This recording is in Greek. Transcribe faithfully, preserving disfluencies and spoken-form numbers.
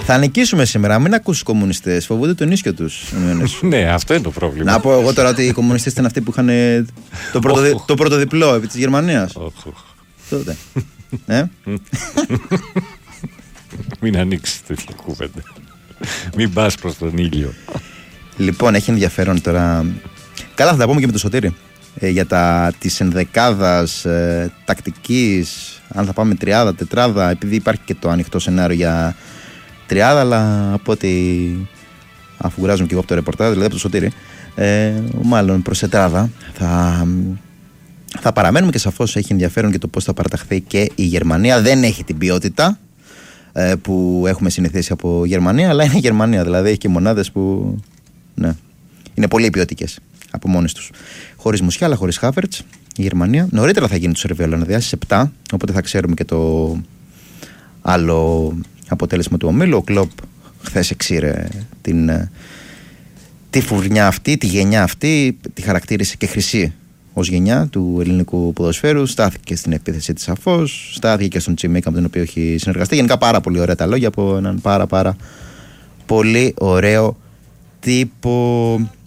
Θα νικήσουμε σήμερα. Μην ακούσεις κομμουνιστές. Φοβούνται τον ίσιο τους. Ναι, αυτό είναι το πρόβλημα. Να πω εγώ τώρα ότι οι κομμουνιστές ήταν αυτοί που είχαν το, πρωτοδι... το πρωτοδιπλό επί της Γερμανίας. Τότε. Ναι. Μην ανοίξεις τέτοια κουβέντα. Μην πας προς τον ήλιο. Λοιπόν, έχει ενδιαφέρον τώρα. Καλά, θα τα πούμε και με το Σωτήρη. Ε, για τα της ενδεκάδας ε, τακτικής, αν θα πάμε τριάδα, τετράδα, επειδή υπάρχει και το ανοιχτό σενάριο για τριάδα, αλλά από ό,τι αφού γράζουμε και εγώ από το ρεπορτάζ, δηλαδή από το Σωτήρη, ε, μάλλον προς τετράδα θα, θα παραμένουμε, και σαφώς έχει ενδιαφέρον και το πώς θα παραταχθεί και η Γερμανία. Δεν έχει την ποιότητα ε, που έχουμε συνηθίσει από Γερμανία, αλλά είναι η Γερμανία, δηλαδή έχει και μονάδες που ναι, είναι πολύ ποιοτικές από μόνες τους. Χωρίς Μουσιάλα, χωρίς Χάβερτς, η Γερμανία. Νωρίτερα θα γίνει το Σερβία Ολλανδία στις επτά, οπότε θα ξέρουμε και το άλλο αποτέλεσμα του ομίλου. Ο Κλοπ χθες εξήρε την, τη φουρνιά αυτή, τη γενιά αυτή, τη χαρακτήρισε και χρυσή ως γενιά του ελληνικού ποδοσφαίρου. Στάθηκε στην επίθεση της σαφώς, στάθηκε και στον Τσιμίκα με τον οποίο έχει συνεργαστεί. Γενικά πάρα πολύ ωραία τα λόγια από έναν πάρα πάρα πολύ ωραίο τύπο.